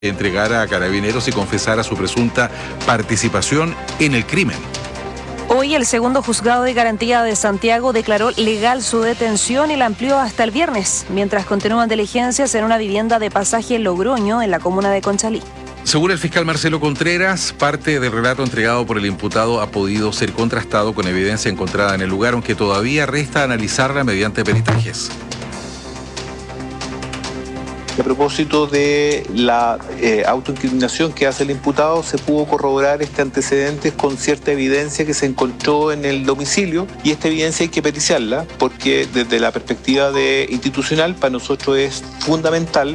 entregara a carabineros y confesara su presunta participación en el crimen. Hoy el segundo juzgado de garantía de Santiago declaró legal su detención y la amplió hasta el viernes, mientras continúan diligencias en una vivienda de Pasaje Logroño en la comuna de Conchalí. Según el fiscal Marcelo Contreras, parte del relato entregado por el imputado ha podido ser contrastado con evidencia encontrada en el lugar, aunque todavía resta analizarla mediante peritajes. A propósito de la autoincriminación que hace el imputado, se pudo corroborar este antecedente con cierta evidencia que se encontró en el domicilio, y esta evidencia hay que periciarla porque desde la perspectiva institucional para nosotros es fundamental.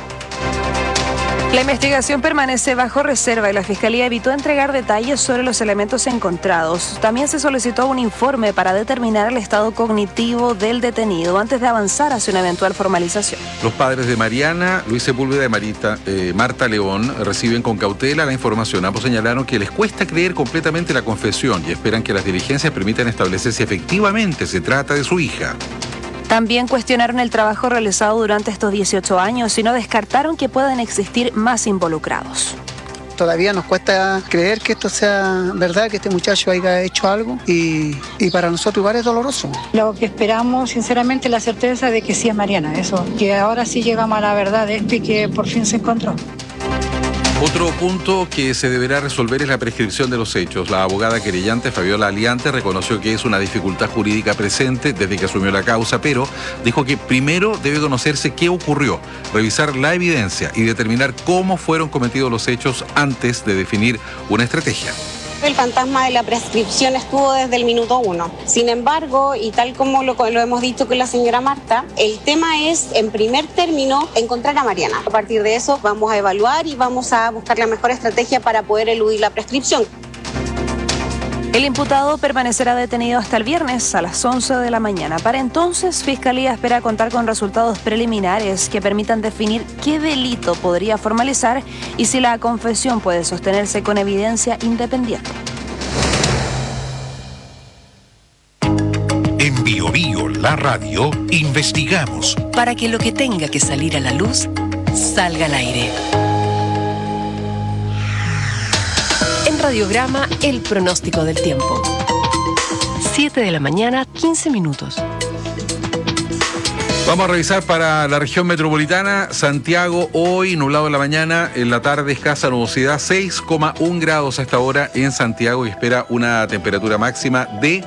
La investigación permanece bajo reserva y la Fiscalía evitó entregar detalles sobre los elementos encontrados. También se solicitó un informe para determinar el estado cognitivo del detenido antes de avanzar hacia una eventual formalización. Los padres de Mariana, Luis Sepúlveda y Marta León reciben con cautela la información. Ambos señalaron que les cuesta creer completamente la confesión y esperan que las diligencias permitan establecer si efectivamente se trata de su hija. También cuestionaron el trabajo realizado durante estos 18 años y no descartaron que puedan existir más involucrados. Todavía nos cuesta creer que esto sea verdad, que este muchacho haya hecho algo y para nosotros igual es doloroso. Lo que esperamos, sinceramente, la certeza de que sí es Mariana, eso, que ahora sí llegamos a la verdad de esto y que por fin se encontró. Otro punto que se deberá resolver es la prescripción de los hechos. La abogada querellante Fabiola Aliante reconoció que es una dificultad jurídica presente desde que asumió la causa, pero dijo que primero debe conocerse qué ocurrió, revisar la evidencia y determinar cómo fueron cometidos los hechos antes de definir una estrategia. El fantasma de la prescripción estuvo desde el minuto 1. Sin embargo, y tal como lo hemos dicho con la señora Marta, el tema es, en primer término, encontrar a Mariana. A partir de eso vamos a evaluar y vamos a buscar la mejor estrategia para poder eludir la prescripción. El imputado permanecerá detenido hasta el viernes a las 11 de la mañana. Para entonces, Fiscalía espera contar con resultados preliminares que permitan definir qué delito podría formalizar y si la confesión puede sostenerse con evidencia independiente. En Bio Bio, la radio, investigamos para que lo que tenga que salir a la luz salga al aire. En Radiograma, el pronóstico del tiempo. 7 de la mañana, 15 minutos. Vamos a revisar para la región metropolitana. Santiago, hoy nublado en la mañana, en la tarde escasa nubosidad, 6,1 grados a esta hora en Santiago y espera una temperatura máxima de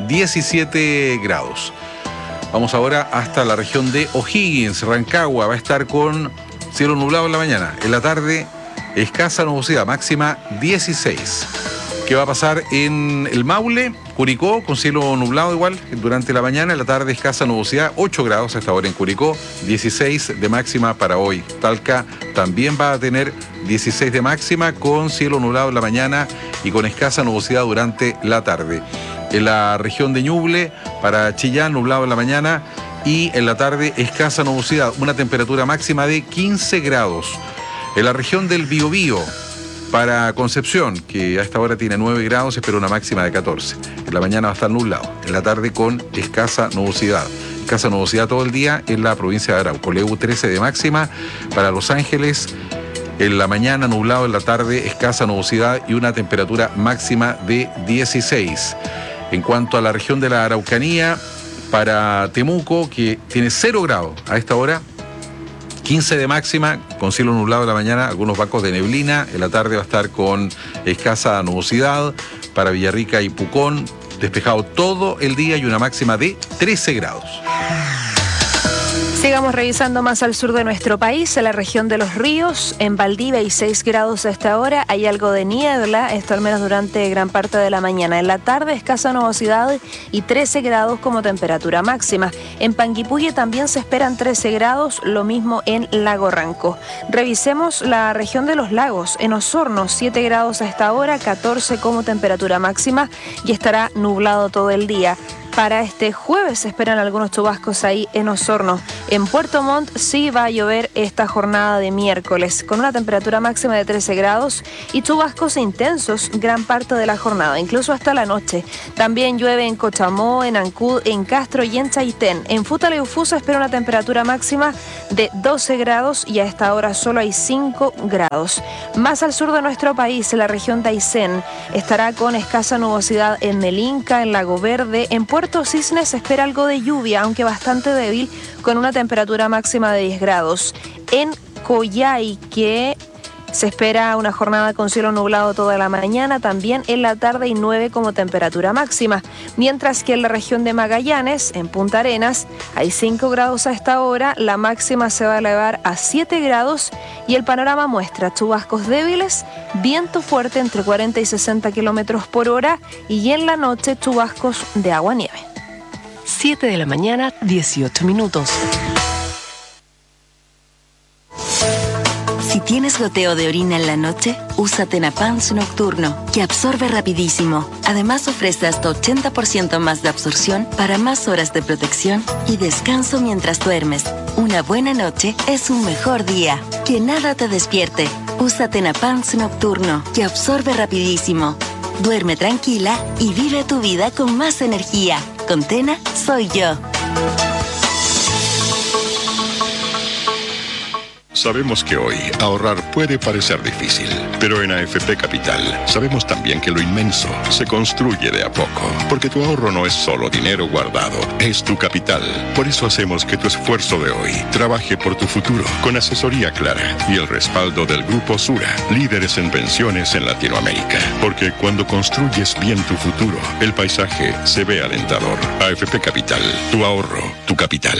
17 grados. Vamos ahora hasta la región de O'Higgins, Rancagua, va a estar con cielo nublado en la mañana, en la tarde escasa nubosidad, máxima 16. ¿Qué va a pasar en el Maule? Curicó, con cielo nublado igual durante la mañana, en la tarde escasa nubosidad, 8 grados hasta ahora en Curicó, 16 de máxima para hoy. Talca también va a tener 16 de máxima con cielo nublado en la mañana y con escasa nubosidad durante la tarde. En la región de Ñuble, para Chillán, nublado en la mañana y en la tarde escasa nubosidad, una temperatura máxima de 15 grados. En la región del Biobío, para Concepción, que a esta hora tiene 9 grados, espera una máxima de 14. En la mañana va a estar nublado, en la tarde con escasa nubosidad. Escasa nubosidad todo el día en la provincia de Arauco. Leu 13 de máxima para Los Ángeles. En la mañana nublado, en la tarde escasa nubosidad y una temperatura máxima de 16. En cuanto a la región de la Araucanía, para Temuco, que tiene 0 grados a esta hora, 15 de máxima, con cielo nublado en la mañana, algunos bancos de neblina. En la tarde va a estar con escasa nubosidad. Para Villarrica y Pucón, despejado todo el día y una máxima de 13 grados. Sigamos revisando más al sur de nuestro país, en la región de Los Ríos, en Valdivia hay 6 grados a esta hora, hay algo de niebla, esto al menos durante gran parte de la mañana. En la tarde escasa nubosidad y 13 grados como temperatura máxima. En Panguipulli también se esperan 13 grados, lo mismo en Lago Ranco. Revisemos la región de los lagos, en Osorno 7 grados a esta hora, 14 como temperatura máxima y estará nublado todo el día. Para este jueves se esperan algunos chubascos ahí en Osorno. En Puerto Montt sí va a llover esta jornada de miércoles, con una temperatura máxima de 13 grados y chubascos intensos gran parte de la jornada, incluso hasta la noche. También llueve en Cochamó, en Ancud, en Castro y en Chaitén. En Futaleufú se espera una temperatura máxima de 12 grados y a esta hora solo hay 5 grados. Más al sur de nuestro país, en la región de Aysén, estará con escasa nubosidad en Melinca, en Lago Verde. En Puerto Cisnes se espera algo de lluvia, aunque bastante débil, con una temperatura máxima de 10 grados. En Coyhaique se espera una jornada con cielo nublado toda la mañana, también en la tarde y 9 como temperatura máxima. Mientras que en la región de Magallanes, en Punta Arenas, hay 5 grados a esta hora, la máxima se va a elevar a 7 grados y el panorama muestra chubascos débiles, viento fuerte entre 40 y 60 kilómetros por hora y en la noche chubascos de agua-nieve. 7 de la mañana, 18 minutos. Si tienes goteo de orina en la noche, usa Tenapans Nocturno, que absorbe rapidísimo. Además ofrece hasta 80% más de absorción para más horas de protección y descanso mientras duermes. Una buena noche es un mejor día. Que nada te despierte. Usa Tenapans Nocturno, que absorbe rapidísimo. Duerme tranquila y vive tu vida con más energía. Con Tena, soy yo. Sabemos que hoy ahorrar puede parecer difícil, pero en AFP Capital sabemos también que lo inmenso se construye de a poco, porque tu ahorro no es solo dinero guardado, es tu capital. Por eso hacemos que tu esfuerzo de hoy trabaje por tu futuro, con asesoría clara y el respaldo del Grupo Sura, líderes en pensiones en Latinoamérica. Porque cuando construyes bien tu futuro, el paisaje se ve alentador. AFP Capital, tu ahorro, tu capital.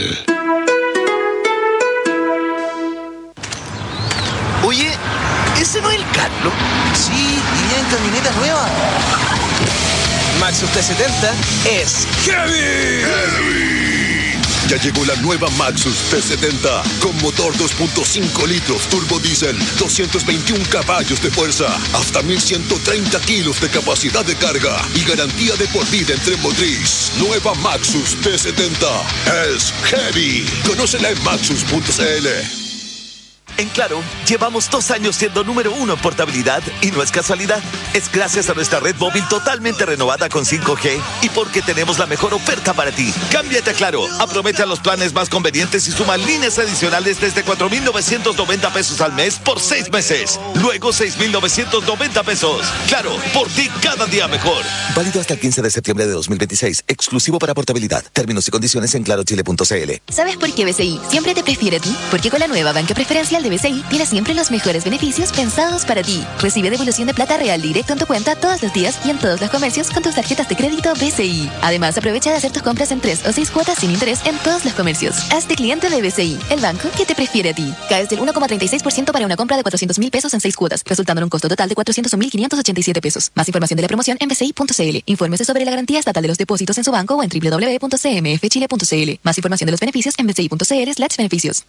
Oye, ¿ese no es el Carlos? Sí, y viene en camioneta nueva. Maxus T70 es ¡Heavy! Ya llegó la nueva Maxus T70 con motor 2.5 litros turbo diésel, 221 caballos de fuerza, hasta 1130 kilos de capacidad de carga y garantía de por vida en tren motriz. Nueva Maxus T70 es Heavy. Conócela en maxus.cl. En Claro, llevamos 2 años siendo número 1 en portabilidad y no es casualidad. Es gracias a nuestra red móvil totalmente renovada con 5G y porque tenemos la mejor oferta para ti. Cámbiate a Claro, aprovecha los planes más convenientes y suma líneas adicionales desde 4,990 pesos al mes por 6 meses. Luego 6,990 pesos. Claro, por ti cada día mejor. Válido hasta el 15 de septiembre de 2026. Exclusivo para portabilidad. Términos y condiciones en clarochile.cl. ¿Sabes por qué BCI siempre te prefiere a ti? Porque con la nueva banca preferencial de BCI tienes siempre los mejores beneficios pensados para ti. Recibe devolución de plata real directo en tu cuenta todos los días y en todos los comercios con tus tarjetas de crédito BCI. Además, aprovecha de hacer tus compras en 3 o 6 cuotas sin interés en todos los comercios. Hazte cliente de BCI, el banco que te prefiere a ti. Caes del 1,36% para una compra de 400,000 pesos en 6 cuotas, resultando en un costo total de 401,587 pesos. Más información de la promoción en bci.cl. Infórmese sobre la garantía estatal de los depósitos en su banco o en www.cmfchile.cl. Más información de los beneficios en bci.cl/beneficios.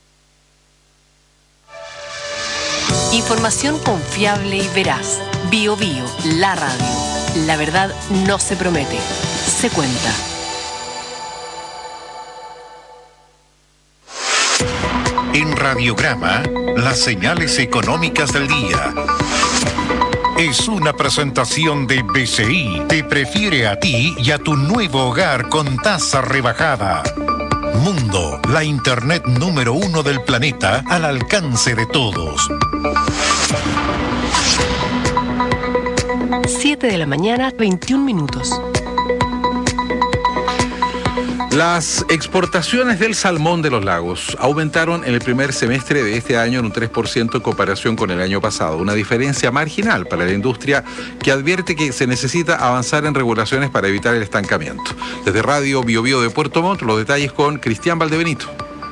Información confiable y veraz. Bio Bio, la radio. La verdad no se promete, se cuenta. En Radiograma, las señales económicas del día. Es una presentación de BCI. Te prefiere a ti y a tu nuevo hogar con tasa rebajada. Mundo, la internet número 1 del planeta al alcance de todos. 7 de la mañana, 21 minutos. Las exportaciones del salmón de los lagos aumentaron en el primer semestre de este año en un 3% en comparación con el año pasado, una diferencia marginal para la industria que advierte que se necesita avanzar en regulaciones para evitar el estancamiento. Desde Radio Bio Bio de Puerto Montt, los detalles con Cristian Valdebenito.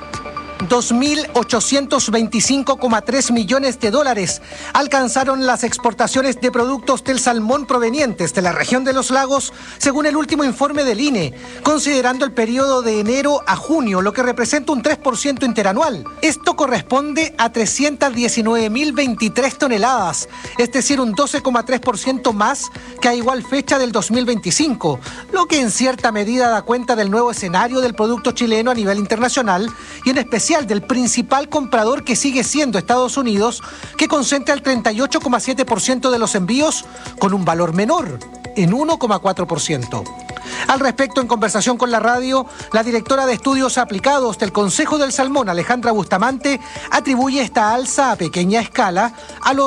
2.825,3 millones de dólares alcanzaron las exportaciones de productos del salmón provenientes de la región de los lagos, según el último informe del INE, considerando el periodo de enero a junio, lo que representa un 3% interanual. Esto corresponde a 319.023 toneladas, es decir, un 12,3% más que a igual fecha del 2025, lo que en cierta medida da cuenta del nuevo escenario del producto chileno a nivel internacional y en especial especial del principal comprador, que sigue siendo Estados Unidos, que concentra el 38,7% de los envíos con un valor menor, en 1,4%. Al respecto, en conversación con la radio, la directora de Estudios Aplicados del Consejo del Salmón, Alejandra Bustamante, atribuye esta alza a pequeña escala a los